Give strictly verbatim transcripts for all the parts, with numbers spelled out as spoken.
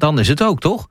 dan is het ook, toch?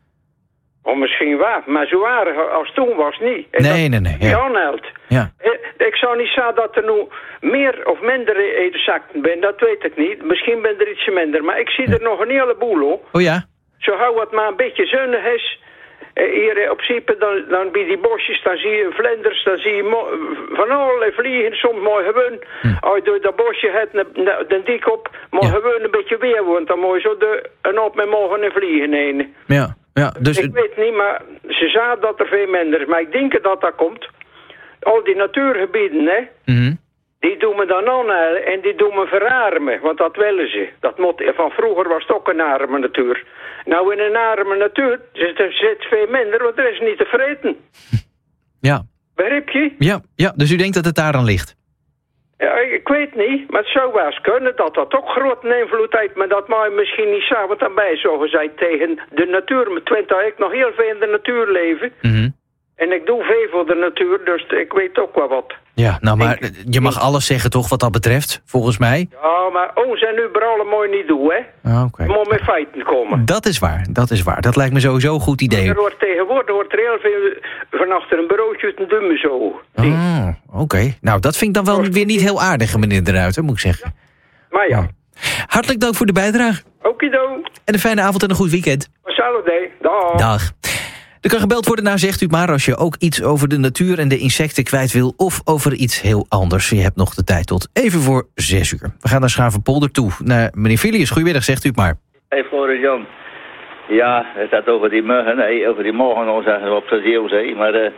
Oh, misschien waar, maar zo aardig als toen was niet. En nee, nee, nee. Ja. Aanhelt. Ja. Ik zou niet zeggen dat er nu meer of minder in de zakken ben, dat weet ik niet. Misschien ben er ietsje minder, maar ik zie er nog een heleboel, hoor. Oh ja? Zo hou het maar een beetje zonnig is. Hier op Siepen, dan, dan bij die bosjes, dan zie je vlinders, dan zie je mo- van allerlei vliegen, soms mooi gewoon. Hm. Als je door dat bosje hebt, de dik op, maar ja. gewoon een beetje weer, want dan moet je zo de, een op met mogen en vliegen heen. Ja, ja. Dus... Ik weet niet, maar ze zagen dat er veel minder is, maar ik denk dat dat komt. Al die natuurgebieden, hè, mm-hmm. die doen me dan aan en die doen me verarmen, want dat willen ze. Dat moet, van vroeger was het ook een arme natuur. Nou, in een arme natuur zit er zit veel minder, want er is niet te vreten. Ja. Begrijp je? Ja, ja, dus u denkt dat het daar aan ligt? Ja, ik weet niet, maar het zou wel eens kunnen dat dat ook grote invloed heeft, maar dat mag je misschien niet samen daarbij zo gezegd tegen de natuur. Met Twente ik nog heel veel in de natuur leven. Mm-hmm. En ik doe veel voor de natuur, dus ik weet ook wel wat. Ja, nou maar ik, je mag ik, alles zeggen toch wat dat betreft, volgens mij? Ja, maar ons en nu vooral mooi niet doen, hè. Ah, okay. Je moet met feiten komen. Dat is waar, dat is waar. Dat lijkt me sowieso een goed idee. Er wordt tegenwoordig wordt er heel veel van achter een bureautje te dummen zo. Ah, oké. Okay. Nou, dat vind ik dan wel weer niet heel aardig, meneer De Ruiter, moet ik zeggen. Ja. Maar ja. ja. Hartelijk dank voor de bijdrage. Okido. En een fijne avond en een goed weekend. Salut, dag. Dag. Er kan gebeld worden naar Zegt U maar als je ook iets over de natuur en de insecten kwijt wil, of over iets heel anders. Je hebt nog de tijd tot even voor zes uur. We gaan naar Schavenpolder toe. Naar meneer Filius. Goedemiddag, Zegt U het maar. Hey Floris Jan. Ja, het gaat over die muggen, nee, over die morgen zeggen we op de Zeeuwzee. Maar uh,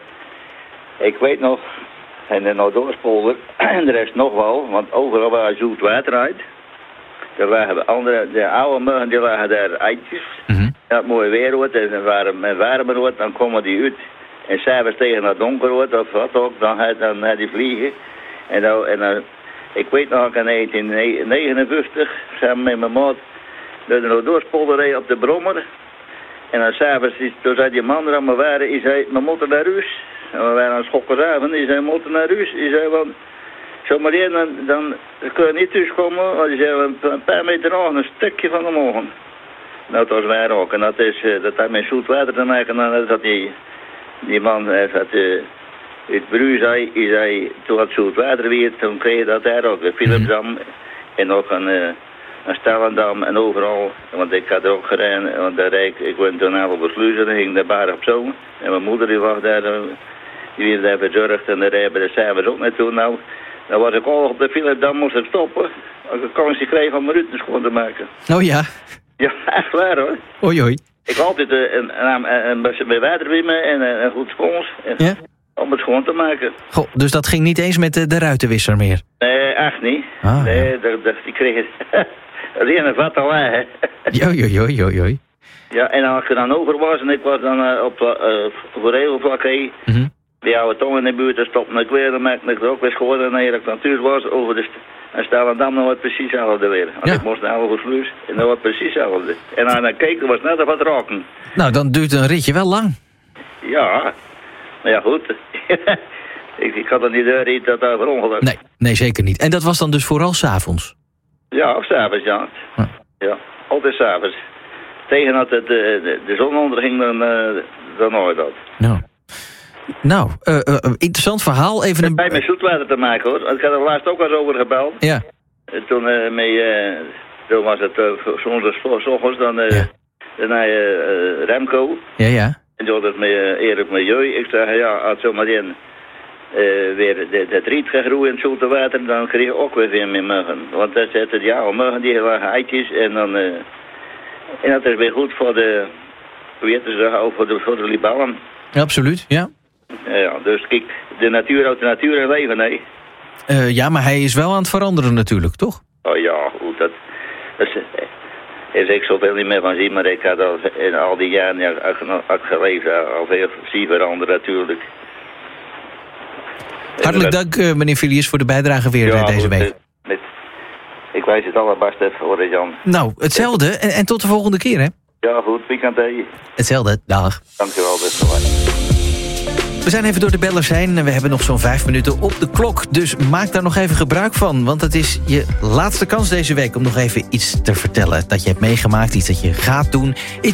ik weet nog, in de Noordoostpolder, en de rest nog wel, want overal waar zoet water uit, er lagen andere, de oude muggen, die lagen daar eitjes. Mm-hmm. Ja, het mooie weer wordt en warm, warmer wordt, dan komen die uit. En s'avonds tegen het donker wordt, of wat ook, dan gaat dan, dan die vliegen. En dan, en dan, ik weet nog, in negentien negenenvijftig, samen met mijn maat, door de Noordoostpolder op de Brommer. En dan s'avonds, toen zei die man er allemaal waren, hij zei, we moeten naar huis. En we waren aan schokkeravond, hij zei, we moeten naar huis. Hij zei, want, zomaar in, dan, dan kun je niet thuiskomen, want hij zei, een paar meter af, een stukje van de morgen. Nou, dat was waar ook. En dat, is, uh, dat heeft met zoet water te maken. En dat die, die man uh, dat, uh, uit Bru zei, hij zei, toen het zoet water weer, toen kreeg je dat daar ook. Een Philipsdam en ook een, uh, een Stellendam en overal. Want ik had er ook gereden, want daar rijd ik, ik went toen aan op de sluizen en ging daar bar op zo. En mijn moeder die was daar, uh, die werd daar verzorgd en daar hebben de s'avonds ook naartoe. Nou, dan was ik al op de Philipsdam moest ik stoppen. Als ik een kansje kreeg om mijn ruiten schoon te maken. Oh ja? Ja, echt waar hoor. Oei oei. Ik had altijd uh, een, een, een, een water bij me en een, een goed spons. En, ja? Om het schoon te maken. Goh, dus dat ging niet eens met de, de ruitenwisser meer? Nee, echt niet. Ah, nee, ja. dat, dat, die kreeg het. Dat is een vat al hè. Joi, joi, joi, joi. Ja, en als ik er dan over was en ik was dan uh, op uh, voor regelvlak heen. Mm-hmm. Die oude tong in de buurt, dan stopte ik weer, dan maakte ik er ook weer schoon. En als ik natuurlijk was over de... En Stellendam, dan wordt precies hetzelfde weer. Als ja. ik moest naar Oversluis, en dan wordt precies hetzelfde. En als ik keek, dan was het net wat roken. Nou, dan duurt een ritje wel lang. Ja, maar ja goed. ik, ik had er niet de niet dat daar verongeluk. Nee, nee, zeker niet. En dat was dan dus vooral 's avonds? Ja, of 's avonds, ja. ja. Ja, altijd 's avonds. Tegen dat het, de, de, de zon onderging, dan, uh, dan hoor je dat. Nou, nou uh, uh, interessant verhaal. Even het een... heeft met zoetwater te maken hoor. Ik had er laatst ook wel eens over gebeld. Ja. Toen, uh, mee, uh, toen was het uh, zondags, dan uh, ja. naar uh, Remco. Ja, ja. En toen had het met uh, Erik Milieu. Ik zei, ja, als zomaar in uh, weer het riet gaat groeien in het zoete water, dan kreeg je ook weer veel meer muggen. Want dat zitten die oude muggen, die lagen eitjes en dan... Uh, en dat is weer goed voor de... Hoe heet ze dat? Voor de, voor de libellen. Ja, absoluut, ja. Ja, dus kijk, de natuur uit de natuur en leven, nee. Uh, ja, maar hij is wel aan het veranderen natuurlijk, toch? Oh ja, goed, dat... dat is, is ik zoveel niet meer van zien, maar ik had al in al die jaren ja, ik geleefd al veel zie veranderen natuurlijk. Hartelijk dank, uh, meneer Filius, voor de bijdrage weer ja, deze week. Met, met, ik wijs het allerbeste voor Jan. Nou, hetzelfde en, en tot de volgende keer, hè? Ja, goed, weekend hè. Hetzelfde, dag. Dankjewel, beste. We zijn even door de bellers heen en we hebben nog zo'n vijf minuten op de klok. Dus maak daar nog even gebruik van. Want het is je laatste kans deze week om nog even iets te vertellen. Dat je hebt meegemaakt, iets dat je gaat doen. Iets